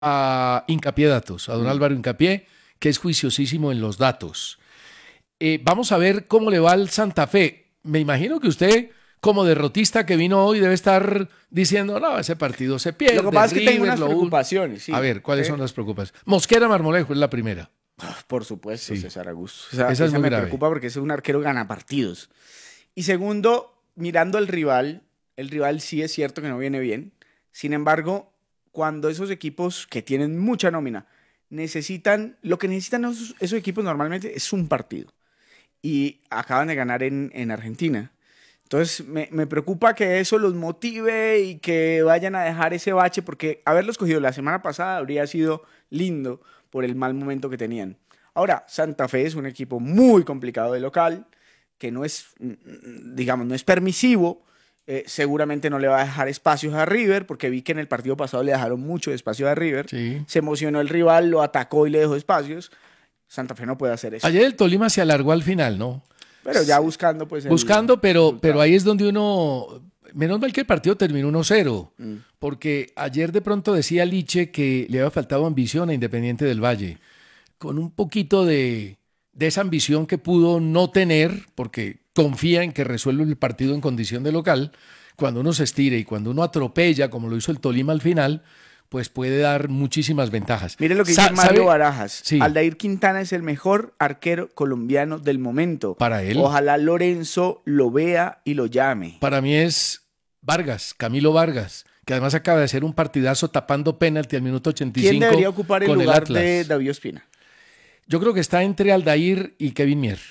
a Hincapié Datos, a don Álvaro Hincapié, que es juiciosísimo en los datos. Vamos a ver cómo le va al Santa Fe. Me imagino que usted, como derrotista que vino hoy, debe estar diciendo, no, ese partido se pierde. Lo que pasa es que tengo River, unas preocupaciones. Sí. A ver, ¿cuáles son las preocupaciones? Mosquera Marmolejo es la primera. Por supuesto, Sí. César Augusto. Esa es muy me grave. preocupa porque es un arquero ganapartidos. Y segundo, mirando al rival, el rival sí es cierto que no viene bien. Sin embargo, cuando esos equipos que tienen mucha nómina lo que necesitan esos equipos normalmente es un partido. Y acaban de ganar en Argentina. Entonces me preocupa que eso los motive y que vayan a dejar ese bache, porque haberlos cogido la semana pasada habría sido lindo por el mal momento que tenían. Ahora, Santa Fe es un equipo muy complicado de local, que no es, digamos, no es permisivo. Seguramente no le va a dejar espacios a River, porque vi que en el partido pasado le dejaron mucho espacio a River. Sí. Se emocionó el rival, lo atacó y le dejó espacios. Santa Fe no puede hacer eso. Ayer el Tolima se alargó al final, ¿no? Pero ya buscando, pues. Buscando, pero ahí es donde uno. Menos mal que el partido terminó 1-0, porque ayer de pronto decía Liche que le había faltado ambición a Independiente del Valle, con un poquito de esa ambición que pudo no tener, porque confía en que resuelve el partido en condición de local. Cuando uno se estire y cuando uno atropella, como lo hizo el Tolima al final, pues puede dar muchísimas ventajas. Mire lo que dice Mario Barajas. Sí. Aldair Quintana es el mejor arquero colombiano del momento. Para él. Ojalá Lorenzo lo vea y lo llame. Para mí es Vargas, Camilo Vargas, que además acaba de hacer un partidazo tapando penalti al minuto 85. ¿Quién debería ocupar el lugar de David Ospina? Yo creo que está entre Aldair y Kevin Mier.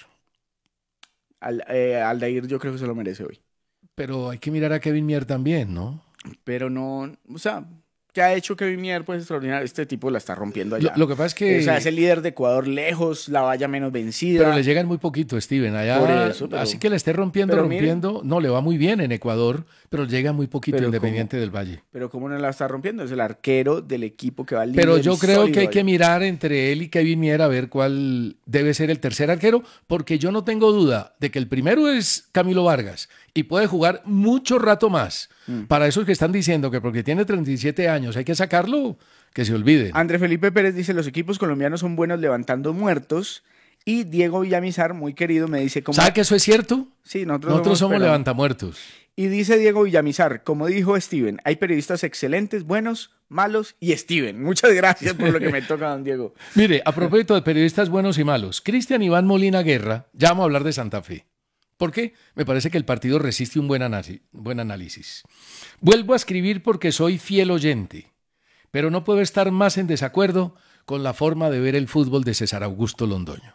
Aldair yo creo que se lo merece hoy. Pero hay que mirar a Kevin Mier también, ¿no? Pero no, o sea, ¿qué ha hecho Kevin Mier? Pues extraordinario. Este tipo la está rompiendo allá. Lo que pasa es que... O sea, es el líder de Ecuador lejos, la valla menos vencida. Pero le llegan muy poquito, Steven. Allá, por eso, pero, así que le esté rompiendo. No, le va muy bien en Ecuador, pero llega muy poquito Independiente del Valle. Pero ¿cómo no la está rompiendo? Es el arquero del equipo que va al líder. Pero yo creo que hay que mirar entre él y Kevin Mier a ver cuál debe ser el tercer arquero, porque yo no tengo duda de que el primero es Camilo Vargas y puede jugar mucho rato más. Para esos que están diciendo que porque tiene 37 años hay que sacarlo, que se olvide. André Felipe Pérez dice, los equipos colombianos son buenos levantando muertos. Y Diego Villamizar, muy querido, me dice... ¿Sabe que eso es cierto? Sí, nosotros somos levantamuertos. Y dice Diego Villamizar, como dijo Steven, hay periodistas excelentes, buenos, malos y Steven. Muchas gracias por lo que me toca, don Diego. Mire, a propósito de periodistas buenos y malos, Cristian Iván Molina Guerra, ya vamos a hablar de Santa Fe. ¿Por qué? Me parece que el partido resiste un buen análisis. Vuelvo a escribir porque soy fiel oyente, pero no puedo estar más en desacuerdo con la forma de ver el fútbol de César Augusto Londoño.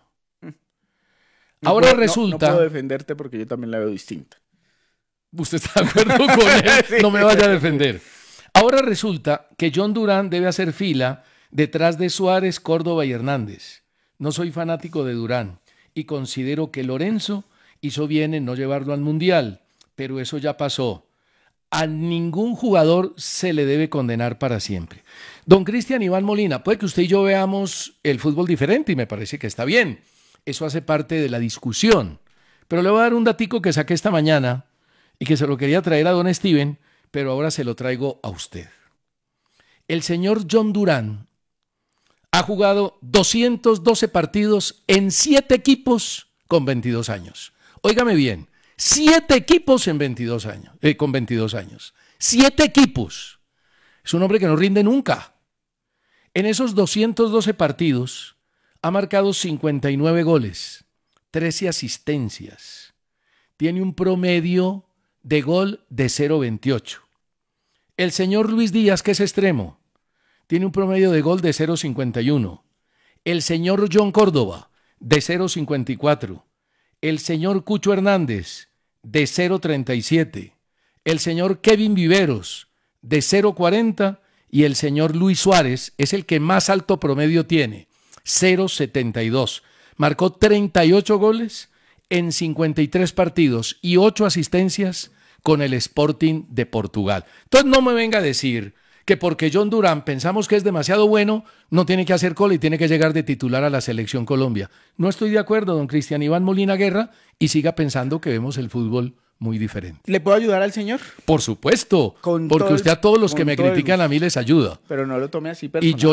Ahora resulta... No puedo defenderte porque yo también la veo distinta. ¿Usted está de acuerdo con él? Sí. No me vaya a defender. Ahora resulta que John Durán debe hacer fila detrás de Suárez, Córdoba y Hernández. No soy fanático de Durán y considero que Lorenzo hizo bien en no llevarlo al Mundial, pero eso ya pasó. A ningún jugador se le debe condenar para siempre. Don Cristian Iván Molina, puede que usted y yo veamos el fútbol diferente y me parece que está bien. Eso hace parte de la discusión. Pero le voy a dar un datico que saqué esta mañana y que se lo quería traer a don Steven, pero ahora se lo traigo a usted. El señor John Durán ha jugado 212 partidos en 7 equipos con 22 años. Óigame bien, 7 equipos en 22 años, con 22 años. 7 equipos. Es un hombre que no rinde nunca. En esos 212 partidos ha marcado 59 goles, 13 asistencias. Tiene un promedio de gol de 0.28. El señor Luis Díaz, que es extremo, tiene un promedio de gol de 0.51. El señor John Córdoba, de 0.54. El señor Cucho Hernández, de 0.37. El señor Kevin Viveros, de 0.40. Y el señor Luis Suárez es el que más alto promedio tiene, 0.72. Marcó 38 goles en 53 partidos y 8 asistencias con el Sporting de Portugal. Entonces no me venga a decir que porque John Durán pensamos que es demasiado bueno, no tiene que hacer cola y tiene que llegar de titular a la Selección Colombia. No estoy de acuerdo, don Cristian Iván Molina Guerra, y siga pensando que vemos el fútbol muy diferente. ¿Le puedo ayudar al señor? Por supuesto, Con porque todo usted a todos los que con me todo el critican a mí les ayuda. Pero no lo tome así Y personal. yo